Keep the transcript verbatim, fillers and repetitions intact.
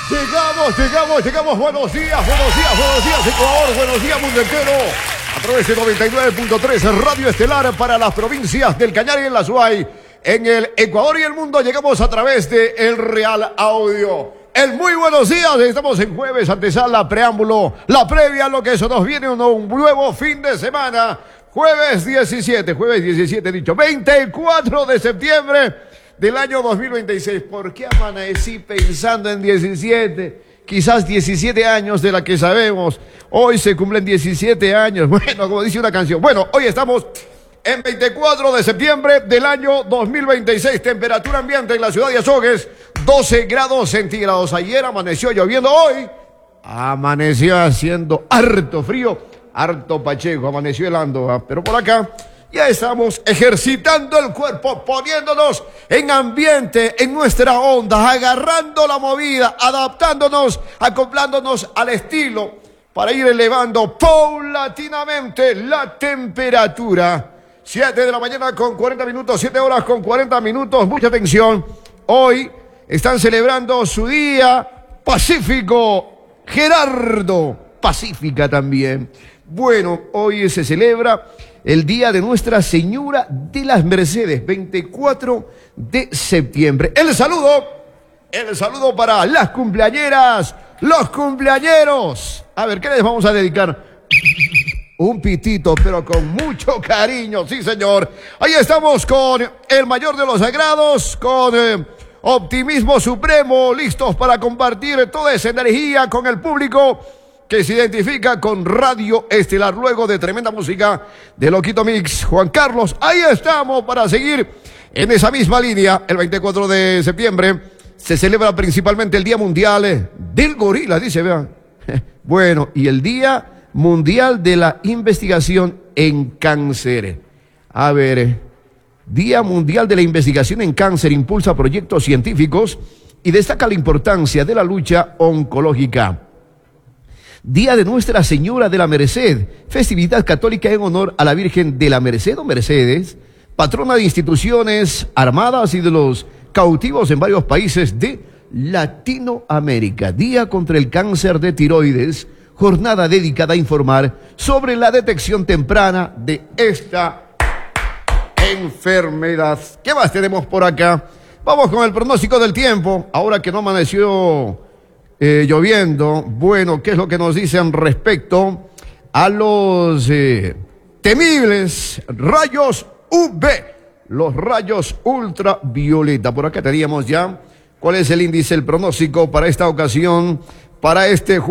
Llegamos, llegamos, llegamos. Buenos días, buenos días, buenos días, Ecuador, buenos días, mundo entero. A través de noventa y nueve punto tres, Radio Estelar para las provincias del Cañar y el Azuay. En el Ecuador y el mundo llegamos a través de El Real Audio. El muy buenos días, estamos en jueves, antesala, preámbulo, la previa a lo que eso nos viene, un, un nuevo fin de semana. Jueves diecisiete, jueves diecisiete, dicho, veinticuatro de septiembre del año dos mil veintiséis. ¿Por qué amanecí pensando en diecisiete? Quizás diecisiete años de la que sabemos. Hoy se cumplen diecisiete años. Bueno, como dice una canción. Bueno, hoy estamos en veinticuatro de septiembre del año dos mil veintiséis. Temperatura ambiente en la ciudad de Azogues, doce grados centígrados. Ayer amaneció lloviendo, hoy amaneció haciendo harto frío, harto pacheco, amaneció helando. ¿eh? Pero por acá ya estamos ejercitando el cuerpo, poniéndonos en ambiente, en nuestra onda, agarrando la movida, adaptándonos, acoplándonos al estilo para ir elevando paulatinamente la temperatura. siete de la mañana con cuarenta minutos, siete horas con cuarenta minutos. Mucha atención. Hoy están celebrando su día pacífico. Gerardo, pacífica también. Bueno, hoy se celebra el día de Nuestra Señora de las Mercedes, veinticuatro de septiembre. El saludo, el saludo para las cumpleañeras, los cumpleañeros. A ver, ¿qué les vamos a dedicar? Un pitito, pero con mucho cariño, sí señor. Ahí estamos con el mayor de los sagrados, con eh, optimismo supremo, listos para compartir toda esa energía con el público que se identifica con Radio Estelar. Luego de tremenda música de Loquito Mix, Juan Carlos, ahí estamos para seguir en esa misma línea. El veinticuatro de septiembre se celebra principalmente el Día Mundial del Gorila, dice, vean. Bueno, y el Día Mundial de la Investigación en Cáncer. A ver, Día Mundial de la Investigación en Cáncer impulsa proyectos científicos y destaca la importancia de la lucha oncológica. Día de Nuestra Señora de la Merced, festividad católica en honor a la Virgen de la Merced o Mercedes, patrona de instituciones armadas y de los cautivos en varios países de Latinoamérica. Día contra el cáncer de tiroides, jornada dedicada a informar sobre la detección temprana de esta enfermedad. ¿Qué más tenemos por acá? Vamos con el pronóstico del tiempo, ahora que no amaneció Eh, lloviendo. Bueno, ¿qué es lo que nos dicen respecto a los eh, temibles rayos U V? Los rayos ultravioleta. Por acá teníamos ya cuál es el índice, el pronóstico para esta ocasión, para este